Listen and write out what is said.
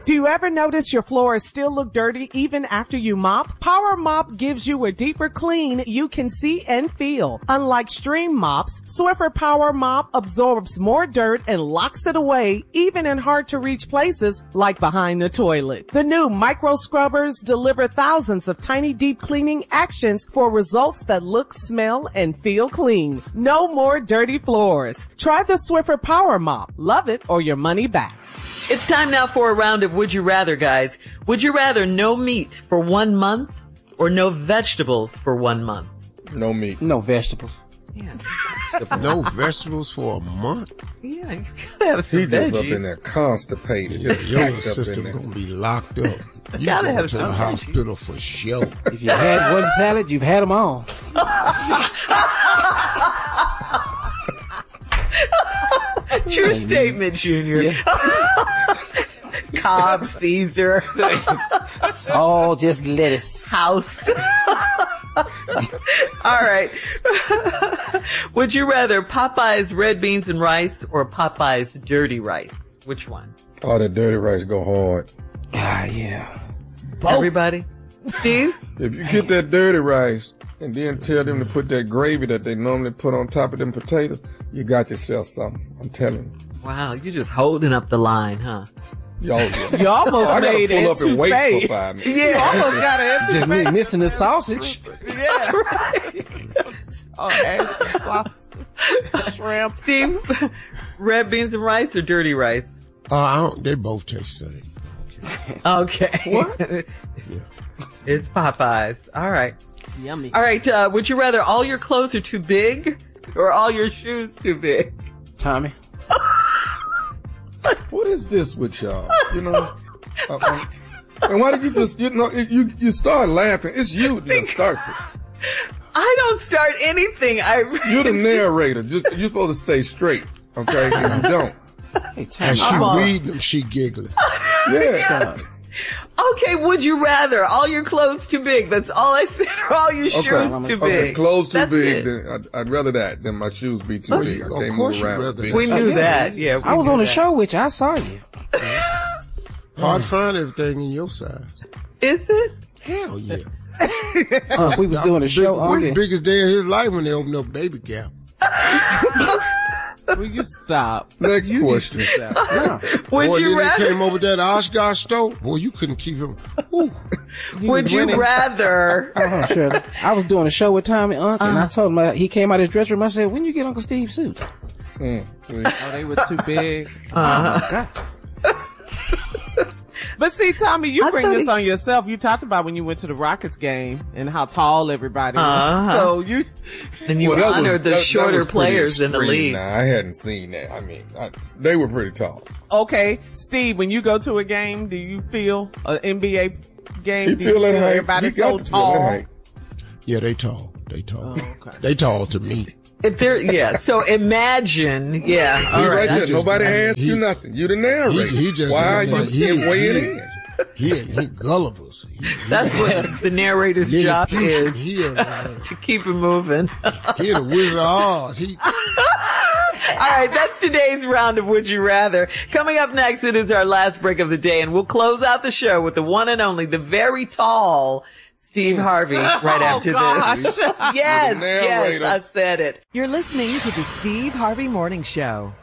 Do you ever notice your floors still look dirty even after you mop? Power Mop gives you a deeper clean you can see and feel. Unlike Stream mops, Swiffer Power Mop absorbs more dirt and locks it away even in hard to reach places like behind the toilet. The new micro scrubbers deliver thousands of tiny deep cleaning actions for results that look, smell, and feel clean. No more dirty floors. Try the Swiffer Power Mop. Love it or your money back. It's time now for a round of Would You Rather, guys. Would you rather no meat for 1 month or no vegetables for 1 month? No meat. No vegetables. Yeah. No vegetables for a month? Yeah, you gotta have some He just veggies. up in there constipated. Yeah, Just your packed up in system there. gonna be locked up. You gotta go have to the some hospital for sure. If you had one salad, you've had them all. True statement, Junior. Yeah. Cobb, Caesar, All just lettuce. house. All right. Would you rather Popeye's red beans and rice or Popeye's dirty rice? Which one? Oh, that dirty rice go hard. Ah, yeah. Everybody? Steve? If you get that dirty rice and then tell them to put that gravy that they normally put on top of them potatoes, you got yourself something. I'm telling you. Wow, you're just holding up the line, huh? Y'all, You almost I gotta made pull up and wait etouffee. for 5 minutes. You almost got an Just etouffee. me missing the sausage. Yeah. Oh, and some sausage. Shrimp. Steve, red beans and rice or dirty rice? They both taste the same. Okay. What? It's Popeyes. All right. Yummy. All right. Would you rather all your clothes are too big or all your shoes too big? Tommy. What is this with y'all? You know? And why did you just, you start laughing. It's you that starts it. I don't start anything. You're the narrator. You're supposed to stay straight. Okay? And you don't. Hey, And Tommy. she on. reading them, she giggling. Yeah. Okay, would you rather all your clothes too big? That's all I said. Or all your shoes too big? Okay, clothes too That's big. it. Then I'd rather that than my shoes be too big. I Of can't course move you'd around. rather big. that. We knew that. Yeah, I was knew on the that. show with you. I saw you. Hard to find everything in your size. Is it? Hell yeah. If we was doing a show on The it. biggest day of his life when they opened up Baby Gap. Will you stop? Next question. Yeah. Would Boy, you then they rather? came over there to Oshkosh store. Boy, you couldn't keep him. Ooh. Would you rather? Sure. I was doing a show with Tommy and I told him, he came out of his dressing room. I said, when you get Uncle Steve's suit? See? Oh, they were too big. God. But see, Tommy, you I bring thought this he- on yourself. You talked about when you went to the Rockets game and how tall everybody was. Uh-huh. So you, And you Well, that was- honored the that shorter was pretty players in the extreme. league. Nah, I hadn't seen that. I mean, they were pretty tall. okay, Steve, when you go to a game, do you feel an NBA game? You do feel that height? everybody's You so got to feel that tall? height. Yeah, they tall. They tall. Oh, okay. They tall to me. If there, yeah. So imagine, yeah. See, All right right. there, just- nobody asked he- you nothing. You the narrator. he just- Why are you he- weighing he- in? He Gullivers. That's what the narrator's job is, He to keep it moving. the Wizard of Oz. All right, that's today's round of Would You Rather. Coming up next, it is our last break of the day, and we'll close out the show with the one and only, the very tall Steve Harvey right after this. Yes, narrator. I said it. You're listening to the Steve Harvey Morning Show.